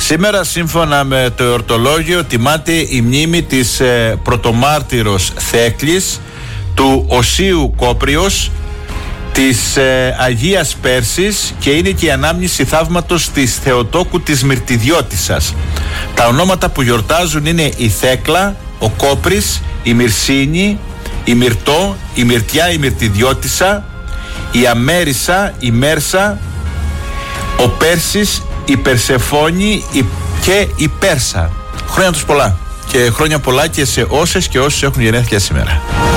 Σήμερα, σύμφωνα με το εορτολόγιο, τιμάται η μνήμη της πρωτομάρτυρος Θέκλης, του Οσίου Κόπριος, της Αγίας Πέρσης, και είναι και η ανάμνηση θαύματος της Θεοτόκου της Μυρτιδιώτισσας. Τα ονόματα που γιορτάζουν είναι η Θέκλα, ο Κόπρης, η Μυρσίνη, η Μυρτώ, η Μυρτιά, η Μυρτιδιώτισσα, η Αμέρισα, η Μέρσα, ο Πέρσης, η Περσεφόνη και η Πέρσα. Χρόνια τους πολλά, και χρόνια πολλά και σε όσες και όσους έχουν γενέθλια σήμερα.